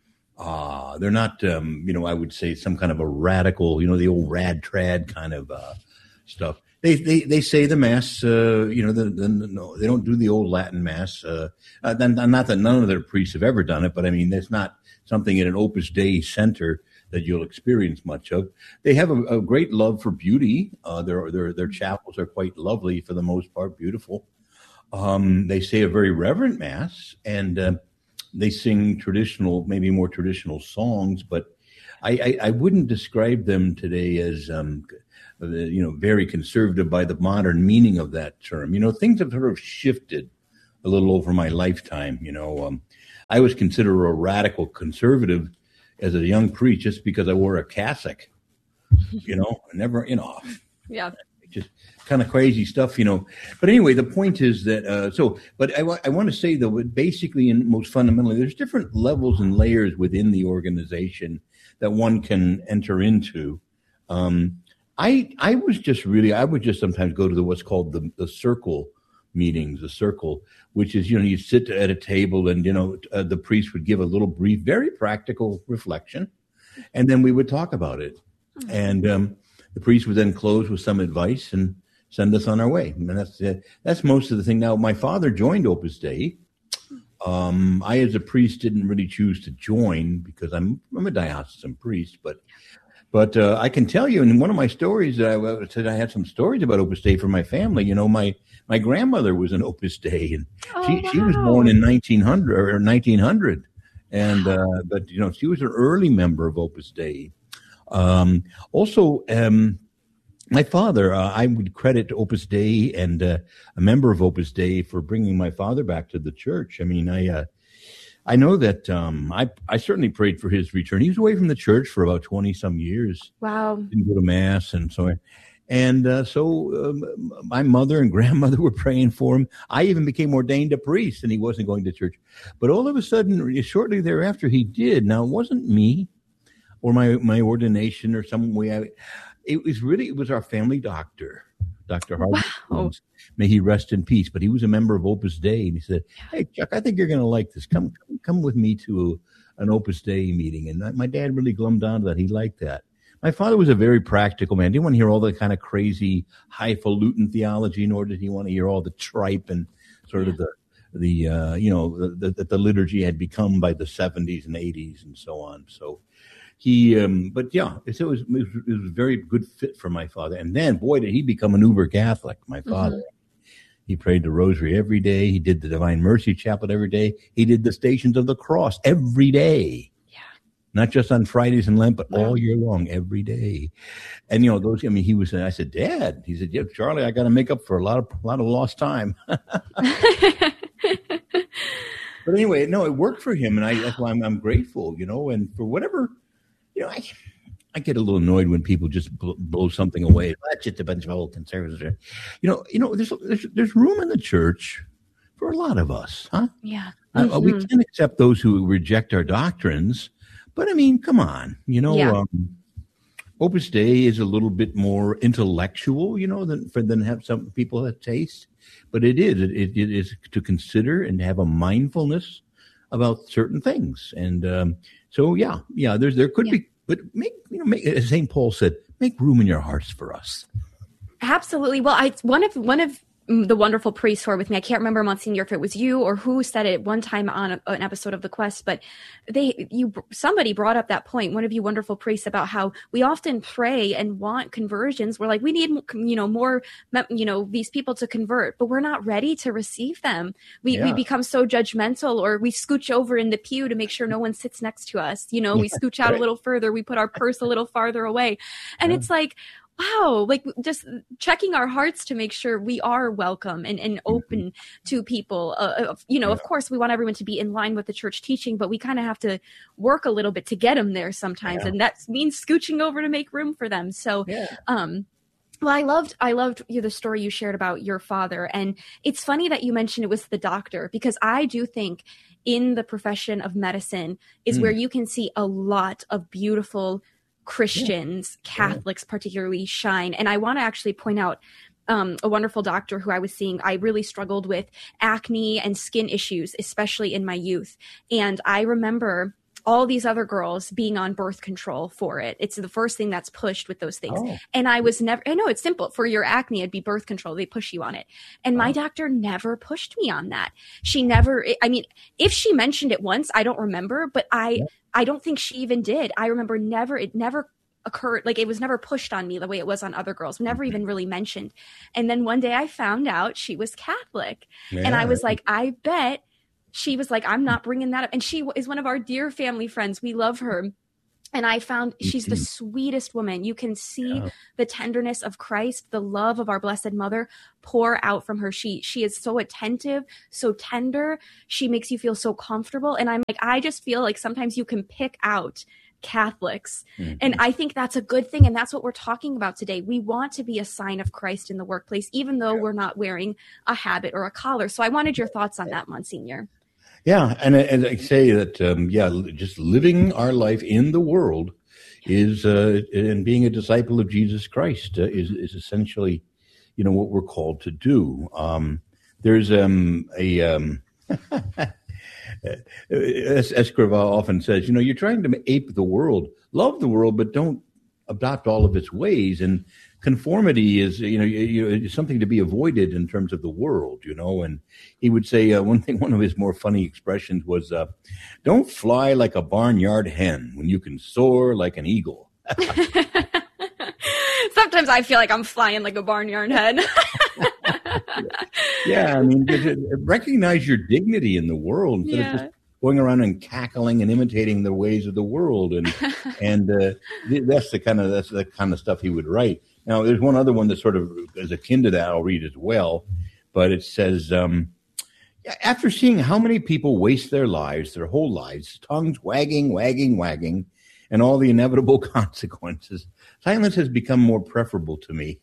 Uh, they're not, um, you know, I would say some kind of a radical, you know, the old rad trad kind of uh, stuff. They, they they say the mass, uh, you know, the, the, no, they don't do the old Latin mass. Uh, uh, not that none of their priests have ever done it, but I mean, that's not something in an Opus Dei center that you'll experience much of. They have a, a great love for beauty. Uh, their their their chapels are quite lovely for the most part, beautiful. Um, they say a very reverent mass, and uh, they sing traditional, maybe more traditional songs. But I, I, I wouldn't describe them today as um, you know, very conservative by the modern meaning of that term. You know, things have sort of shifted a little over my lifetime. You know, um, I was considered a radical conservative as a young priest just because I wore a cassock. You know, I never, you know, yeah, just kind of crazy stuff, you know. But anyway, the point is that, uh, so, but I, w- I want to say, though, basically and most fundamentally, there's different levels and layers within the organization that one can enter into. Um, I I was just really, I would just sometimes go to the what's called the, the circle meetings, the circle, which is, you know, you sit at a table and, you know, uh, the priest would give a little brief, very practical reflection, and then we would talk about it. Mm-hmm. And um, the priest would then close with some advice and send us on our way. And that's uh, that's most of the thing. Now, my father joined Opus Dei. Um, I, as a priest, didn't really choose to join because I'm I'm a diocesan priest, but but uh, I can tell you in one of my stories, I uh, said I had some stories about Opus Dei for my family. You know, my my grandmother was an Opus Dei, and oh, she wow. she was born in nineteen hundred or nineteen hundred, and uh, but you know she was an early member of Opus Dei. Um, also, um, my father, uh, I would credit Opus Dei and uh, a member of Opus Dei for bringing my father back to the church. I mean, I uh, I know that um, I I certainly prayed for his return. He was away from the church for about twenty some years. Wow, didn't go to mass and so on. And uh, so um, my mother and grandmother were praying for him. I even became ordained a priest, and he wasn't going to church. But all of a sudden, shortly thereafter, he did. Now, it wasn't me or my, my ordination or some way. I, it was really, it was our family doctor, Doctor Harvey. Wow. May he rest in peace. But he was a member of Opus Dei, and he said, "Hey, Chuck, I think you're going to like this. Come, come, come with me to a, an Opus Dei meeting." And my dad really glummed onto that. He liked that. My father was a very practical man. He didn't want to hear all the kind of crazy highfalutin theology, nor did he want to hear all the tripe and sort of the, the uh, you know, that the, the liturgy had become by the seventies and eighties and so on. So he, um, but yeah, it was, it was, it was a very good fit for my father. And then, boy, did he become an uber Catholic, my father. Mm-hmm. He prayed the rosary every day. He did the Divine Mercy Chaplet every day. He did the Stations of the Cross every day. Not just on Fridays and Lent, but wow. all year long, every day. And, you know, those, I mean, he was, I said, Dad, he said, yeah, Charlie, I got to make up for a lot of, a lot of lost time. But anyway, no, it worked for him. And I, that's why I'm, I'm grateful, you know, and for whatever, you know, I, I get a little annoyed when people just blow, blow something away. That's just a bunch of old conservatives. You know, you know, there's, there's, there's room in the church for a lot of us, huh? Yeah. Uh, mm-hmm. We can't accept those who reject our doctrines. But I mean, come on, you know, yeah. um, Opus Dei is a little bit more intellectual, you know, than for than have some people have taste. But it is, it, it is to consider and have a mindfulness about certain things. And um, so, yeah, yeah, there's there could yeah. be, but make you know, make, as Saint Paul said, make room in your hearts for us. Absolutely. Well, I one of one of. the wonderful priests who are with me. I can't remember, Monsignor, if it was you or who said it one time on a, an episode of The Quest, but they, you, somebody brought up that point, one of you wonderful priests, about how we often pray and want conversions. We're like, we need, you know, more, you know, these people to convert, but we're not ready to receive them. We, yeah. we become so judgmental, or we scooch over in the pew to make sure no one sits next to us. You know, we scooch out right. a little further. We put our purse a little farther away. And yeah. it's like, wow, like just checking our hearts to make sure we are welcome and, and open mm-hmm. to people. Uh, you know, yeah. of course, we want everyone to be in line with the church teaching, but we kind of have to work a little bit to get them there sometimes. Yeah. And that means scooching over to make room for them. So, yeah. um, well, I loved, I loved you, the story you shared about your father. And it's funny that you mentioned it was the doctor, because I do think in the profession of medicine is mm. where you can see a lot of beautiful Christians, yeah. Catholics particularly, shine. And I want to actually point out um, a wonderful doctor who I was seeing. I really struggled with acne and skin issues, especially in my youth. And I remember all these other girls being on birth control for it. It's the first thing that's pushed with those things. Oh. And I was never, I know it's simple. For your acne, it'd be birth control. They push you on it. And my oh. doctor never pushed me on that. She never, I mean, if she mentioned it once, I don't remember, but I, yeah. I don't think she even did. I remember never, it never occurred, like it was never pushed on me the way it was on other girls, never even really mentioned. And then one day I found out she was Catholic. Yeah. And I was like, I bet. She was like, I'm not bringing that up. And she is one of our dear family friends. We love her. And I found she's the sweetest woman. You can see yeah. the tenderness of Christ, the love of our Blessed Mother pour out from her. She she is so attentive, so tender. She makes you feel so comfortable. And I'm like, I just feel like sometimes you can pick out Catholics. Mm-hmm. And I think that's a good thing. And that's what we're talking about today. We want to be a sign of Christ in the workplace, even though yeah. we're not wearing a habit or a collar. So I wanted your thoughts on that, Monsignor. Yeah, and, and I say that, um, yeah, just living our life in the world is, uh, and being a disciple of Jesus Christ uh, is, is essentially, you know, what we're called to do. Um, there's um, a, um, Escrivá often says, you know, you're trying to ape the world, love the world, but don't adopt all of its ways. And conformity is, you know, you, you, something to be avoided in terms of the world, you know. And he would say uh, one thing, one of his more funny expressions was, uh, don't fly like a barnyard hen when you can soar like an eagle. Sometimes I feel like I'm flying like a barnyard hen. Yeah, I mean, recognize your dignity in the world instead yeah. of just going around and cackling and imitating the ways of the world. And and uh, that's the kind of that's the kind of stuff he would write. Now, there's one other one that sort of is akin to that I'll read as well, but it says, um, after seeing how many people waste their lives, their whole lives, tongues wagging, wagging, wagging, and all the inevitable consequences, silence has become more preferable to me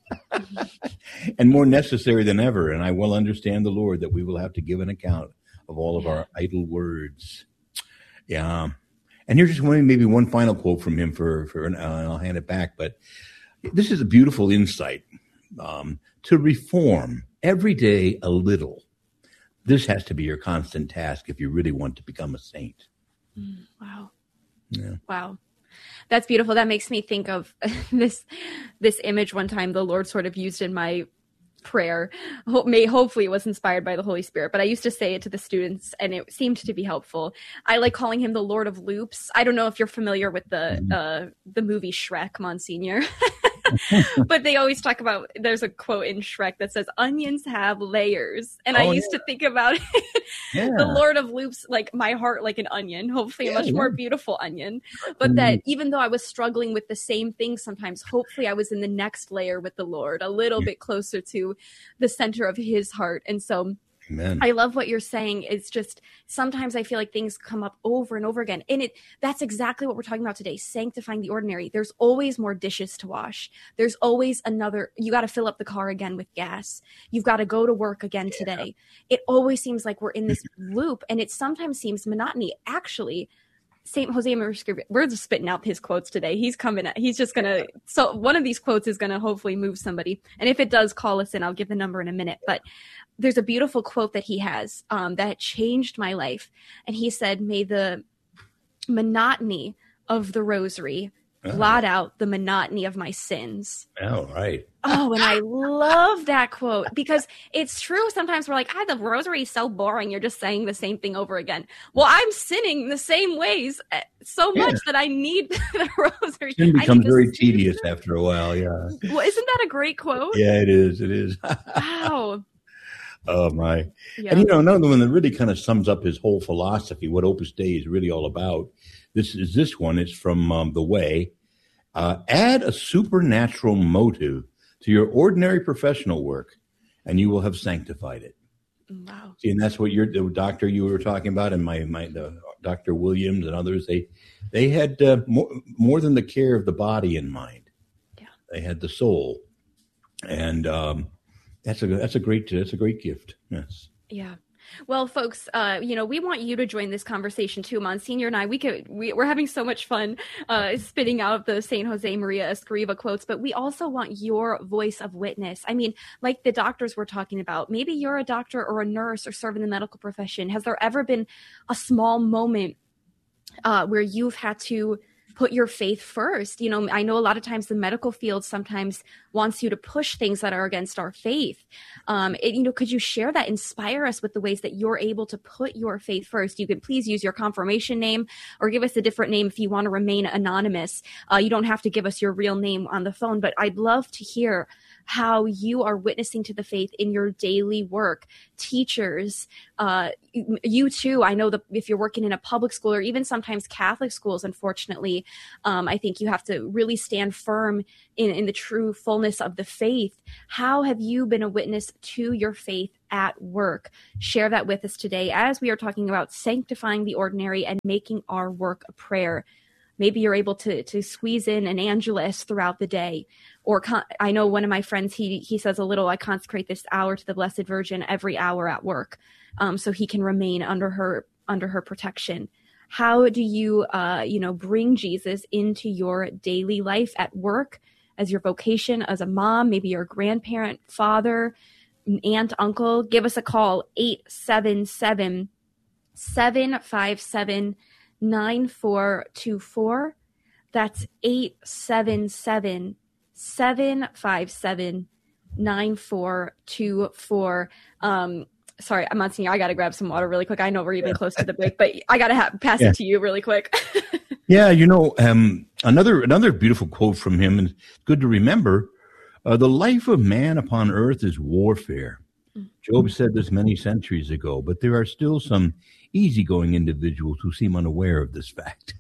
and more necessary than ever. And I well understand the Lord that we will have to give an account of all of our idle words. Yeah. And here's just one, maybe one final quote from him for, for uh, and I'll hand it back. But this is a beautiful insight. Um, to reform every day a little. This has to be your constant task if you really want to become a saint. Mm, wow. Yeah. Wow. That's beautiful. That makes me think of this this image one time the Lord sort of used in my prayer. Ho- may hopefully it was inspired by the Holy Spirit, but I used to say it to the students and it seemed to be helpful. I like calling him the Lord of Loops. I don't know if you're familiar with the uh, the movie Shrek, Monsignor. But they always talk about, there's a quote in Shrek that says, onions have layers. And oh, I used yeah. to think about it, yeah. the Lord of Loops, like my heart like an onion, hopefully a yeah, much yeah. more beautiful onion. But mm-hmm. that even though I was struggling with the same thing sometimes, hopefully I was in the next layer with the Lord, a little yeah. bit closer to the center of his heart. And so Amen. I love what you're saying. It's just sometimes I feel like things come up over and over again. And it that's exactly what we're talking about today, sanctifying the ordinary. There's always more dishes to wash. There's always another, you got to fill up the car again with gas. You've got to go to work again yeah. today. It always seems like we're in this loop, and it sometimes seems monotony. Actually, Saint Jose Maria Escrivá, we're just spitting out his quotes today. He's coming at, he's just going to, so one of these quotes is going to hopefully move somebody. And if it does, call us in. I'll give the number in a minute. But there's a beautiful quote that he has um, that changed my life. And he said, may the monotony of the rosary oh. blot out the monotony of my sins. Oh, right. Oh, and I love that quote because it's true. Sometimes we're like, ah, the rosary is so boring. You're just saying the same thing over again. Well, I'm sinning the same ways so much yeah. that I need the rosary. Sin becomes very tedious after a while, yeah. Well, isn't that a great quote? Yeah, it is. It is. Wow. Oh, my. Yeah. And, you know, another one that really kind of sums up his whole philosophy, what Opus Dei is really all about, this is this one. It's from um, The Way. Uh, add a supernatural motive to your ordinary professional work, and you will have sanctified it. Wow. See, and that's what your the doctor you were talking about, and my my the Doctor Williams and others, they they had uh, more, more than the care of the body in mind. Yeah. They had the soul, and um, that's a that's a great that's a great gift. Yes. Yeah. Well, folks, uh, you know, we want you to join this conversation too. Monsignor and I, we could, we, we're having so much fun uh, spitting out the Saint Jose Maria Escrivá quotes, but we also want your voice of witness. I mean, like the doctors we're talking about, maybe you're a doctor or a nurse or serve in the medical profession. Has there ever been a small moment uh, where you've had to put your faith first. You know, I know a lot of times the medical field sometimes wants you to push things that are against our faith. Um, it, you know, could you share that, inspire us with the ways that you're able to put your faith first? You can please use your confirmation name or give us a different name if you want to remain anonymous. Uh, you don't have to give us your real name on the phone, but I'd love to hear how you are witnessing to the faith in your daily work. Teachers, uh, you too, I know that if you're working in a public school or even sometimes Catholic schools, unfortunately, um, I think you have to really stand firm in, in the true fullness of the faith. How have you been a witness to your faith at work? Share that with us today as we are talking about sanctifying the ordinary and making our work a prayer. Maybe you're able to to squeeze in an Angelus throughout the day. Or con- I know one of my friends, he he says a little, I consecrate this hour to the Blessed Virgin every hour at work, um, so he can remain under her under her protection. How do you, uh, you know, bring Jesus into your daily life at work, as your vocation, as a mom, maybe you're a grandparent, father, aunt, uncle? Give us a call, eight seven seven, seven five seven, nine four two four. That's eight seven seven, seven five seven, nine four two four. Um, sorry, I'm not seeing you. I got to grab some water really quick. I know we're even close to the break, but I got to ha- pass yeah. it to you really quick. Yeah, you know, um, another another beautiful quote from him, and it's good to remember, uh, the life of man upon earth is warfare. Mm-hmm. Job said this many centuries ago, but there are still some easygoing individuals who seem unaware of this fact.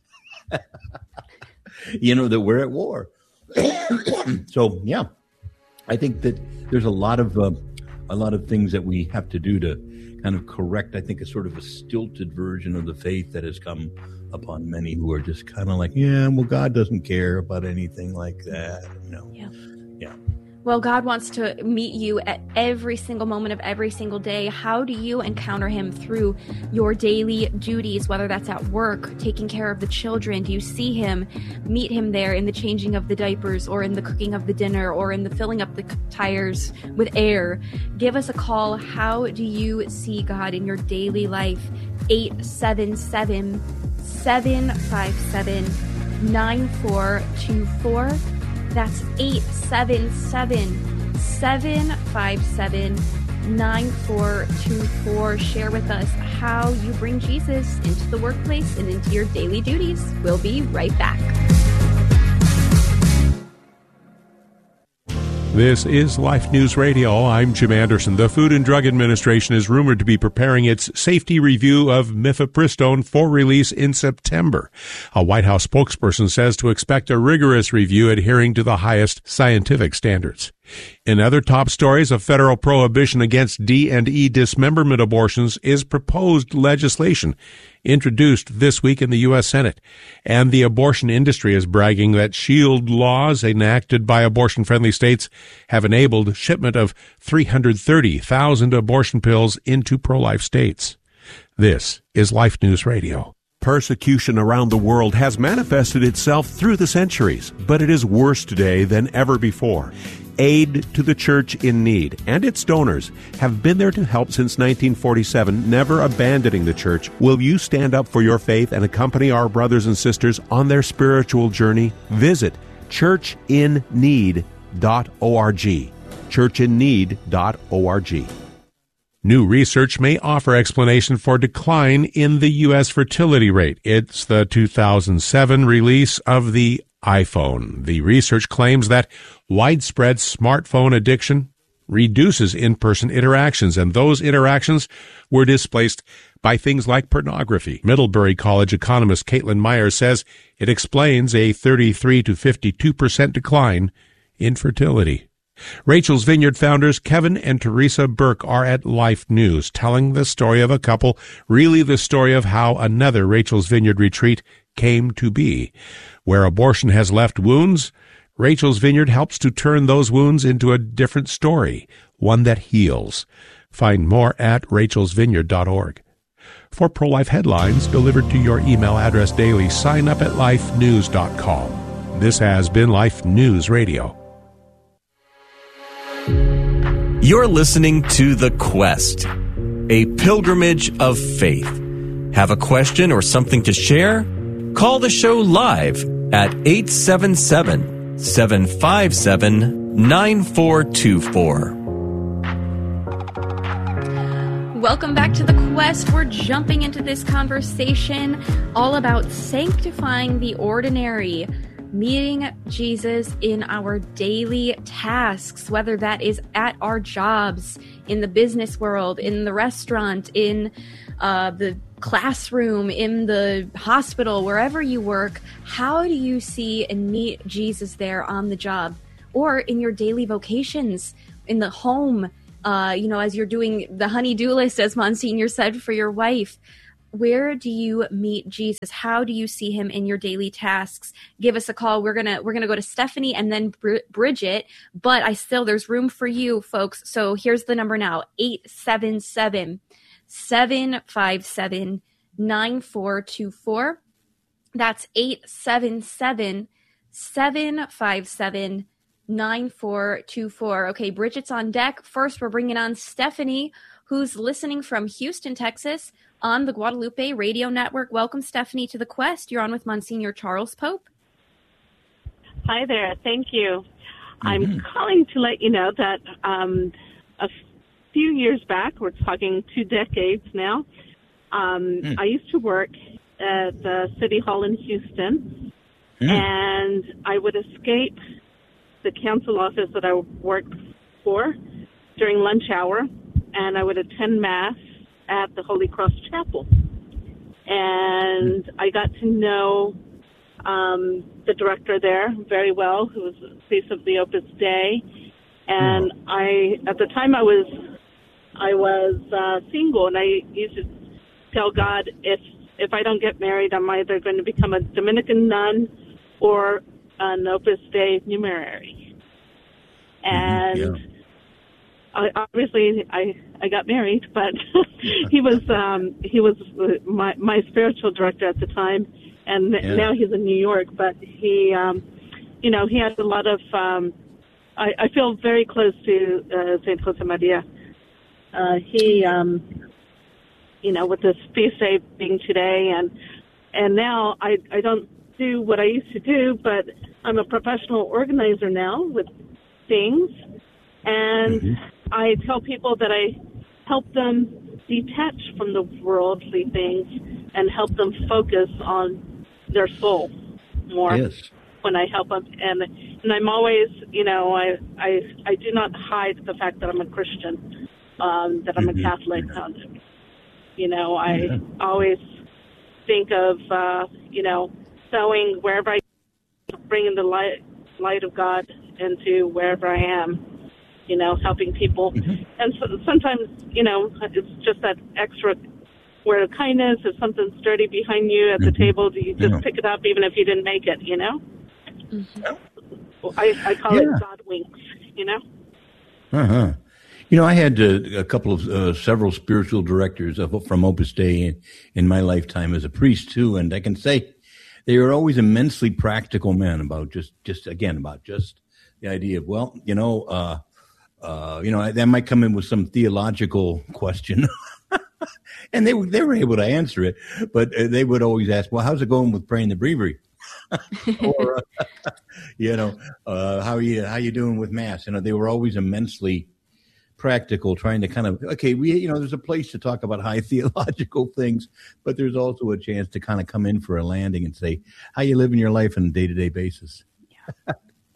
You know, that we're at war. So, yeah, I think that there's a lot of uh, a lot of things that we have to do to kind of correct, I think, a sort of a stilted version of the faith that has come upon many who are just kind of like, yeah, well, God doesn't care about anything like that. You know? Yeah. Yeah. Well, God wants to meet you at every single moment of every single day. How do you encounter him through your daily duties, whether that's at work, taking care of the children? Do you see him, meet him there in the changing of the diapers or in the cooking of the dinner or in the filling up the tires with air? Give us a call. How do you see God in your daily life? eight seven seven, seven five seven, nine four two four. That's eight seven seven, seven five seven, nine four two four. Share with us how you bring Jesus into the workplace and into your daily duties. We'll be right back. This is Life News Radio. I'm Jim Anderson. The Food and Drug Administration is rumored to be preparing its safety review of mifepristone for release in September. A White House spokesperson says to expect a rigorous review adhering to the highest scientific standards. In other top stories, a federal prohibition against D and E dismemberment abortions is proposed legislation introduced this week in the U S Senate. And the abortion industry is bragging that shield laws enacted by abortion-friendly states have enabled shipment of three hundred thirty thousand abortion pills into pro-life states. This is Life News Radio. Persecution around the world has manifested itself through the centuries, but it is worse today than ever before. Aid to the Church in Need and its donors have been there to help since nineteen forty-seven, never abandoning the Church. Will you stand up for your faith and accompany our brothers and sisters on their spiritual journey? Visit church in need dot org. church in need dot org. New research may offer explanation for decline in the U S fertility rate. It's the two thousand seven release of the iPhone. The research claims that widespread smartphone addiction reduces in-person interactions, and those interactions were displaced by things like pornography. Middlebury College economist Caitlin Myers says it explains a thirty-three to fifty-two percent decline in fertility. Rachel's Vineyard founders Kevin and Teresa Burke are at Life News, telling the story of a couple, really the story of how another Rachel's Vineyard retreat came to be. Where abortion has left wounds, Rachel's Vineyard helps to turn those wounds into a different story, one that heals. Find more at rachels vineyard dot org. For pro-life headlines delivered to your email address daily, sign up at life news dot com. This has been Life News Radio. You're listening to The Quest, a pilgrimage of faith. Have a question or something to share? Call the show live at eight seven seven, seven five seven, nine four two four. Welcome back to The Quest. We're jumping into this conversation all about sanctifying the ordinary, meeting Jesus in our daily tasks, whether that is at our jobs, in the business world, in the restaurant, in uh, the classroom, in the hospital, wherever you work. How do you see and meet Jesus there on the job, or in your daily vocations, in the home? Uh, you know, as you're doing the honey-do list, as Monsignor said, for your wife, where do you meet Jesus? How do you see him in your daily tasks? Give us a call. We're gonna we're gonna go to Stephanie and then Br- Bridget, but I still there's room for you folks. So here's the number now: eight seven seven, seven five seven, nine four two four. That's eight seven seven, seven five seven, nine four two four. Okay, Bridget's on deck. First, we're bringing on Stephanie, who's listening from Houston, Texas, on the Guadalupe Radio Network. Welcome, Stephanie, to The Quest. You're on with Monsignor Charles Pope. Hi there. Thank you. Mm-hmm. I'm calling to let you know that um, a few years back, we're talking two decades now, um, mm. I used to work at the City Hall in Houston, mm. and I would escape the council office that I worked for during lunch hour, and I would attend Mass at the Holy Cross Chapel. And I got to know um, the director there very well, who was the priest of the Opus Dei. And I, at the time I was, I was uh, single, and I used to tell God, if if I don't get married, I'm either going to become a Dominican nun or an Opus Dei numerary. And yeah. I, obviously, I I got married, but he was um, he was my my spiritual director at the time, and yeah. now he's in New York. But he, um, you know, he has a lot of. Um, I, I feel very close to uh, Saint Jose Maria. Uh, he, um, you know, with this feast day being today, and and now I I don't do what I used to do, but I'm a professional organizer now with things, and mm-hmm. I tell people that I help them detach from the worldly things and help them focus on their soul more yes. when I help them. And and I'm always, you know, I I, I do not hide the fact that I'm a Christian, um, that I'm mm-hmm. a Catholic. Um, you know, I yeah. always think of, uh, you know, sowing wherever I bringing the light light of God into wherever I am. You know, helping people. Mm-hmm. And so sometimes, you know, it's just that extra word of kindness. If something's dirty behind you at the mm-hmm. table, do you just yeah. pick it up even if you didn't make it, you know? Mm-hmm. I, I call yeah. it God winks, you know? Uh-huh. You know, I had uh, a couple of, uh, several spiritual directors of, from Opus Dei in, in my lifetime as a priest, too, and I can say they were always immensely practical men about just, just again, about just the idea of, well, you know, uh, Uh, you know, that might come in with some theological question, and they they were able to answer it. But uh, they would always ask, "Well, how's it going with praying the breviary?" or, uh, you know, uh, how are you how you doing with Mass? You know, they were always immensely practical, trying to kind of okay, we you know, there's a place to talk about high theological things, but there's also a chance to kind of come in for a landing and say, "How you living your life on a day to day basis?" Yeah.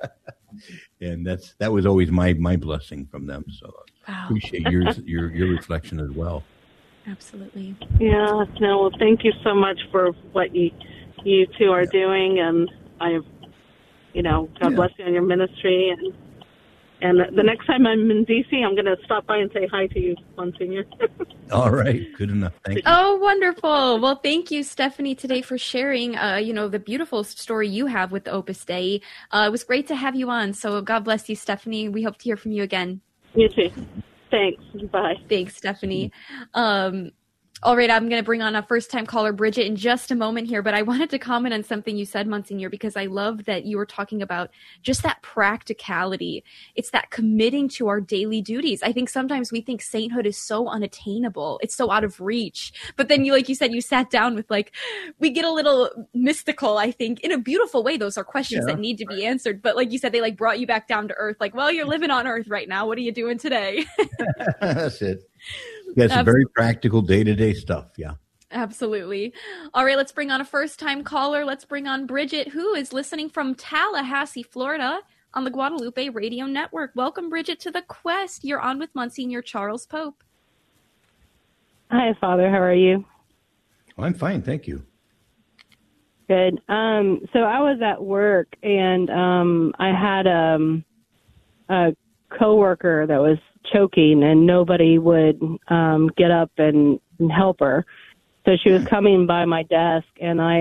And that's that was always my, my blessing from them. So I wow. appreciate yours, your your reflection as well. Absolutely. Yeah. No. Well, thank you so much for what you you two are yeah. doing, and I, you know, God yeah. bless you on your ministry. And and the next time I'm in D C, I'm going to stop by and say hi to you, Monsignor. All right. Good enough. Thank you. Oh, wonderful. Well, thank you, Stephanie, today for sharing, uh, you know, the beautiful story you have with the Opus Dei. Uh, it was great to have you on. So God bless you, Stephanie. We hope to hear from you again. You too. Thanks. Bye. Thanks, Stephanie. Um, All right, I'm going to bring on a first-time caller, Bridget, in just a moment here, but I wanted to comment on something you said, Monsignor, because I love that you were talking about just that practicality. It's that committing to our daily duties. I think sometimes we think sainthood is so unattainable. It's so out of reach. But then, you, like you said, you sat down with, like, we get a little mystical, I think, in a beautiful way. Those are questions Yeah. that need to be answered. But like you said, they, like, brought you back down to earth. Like, well, you're living on earth right now. What are you doing today? That's it. Yeah, it's very practical day-to-day stuff, yeah. Absolutely. All right, let's bring on a first-time caller. Let's bring on Bridget, who is listening from Tallahassee, Florida, on the Guadalupe Radio Network. Welcome, Bridget, to the Quest. You're on with Monsignor Charles Pope. Hi, Father. How are you? I'm fine, thank you. Good. Um, so I was at work, and um, I had um, a coworker that was choking, and nobody would um, get up and, and help her. So she was coming by my desk, and I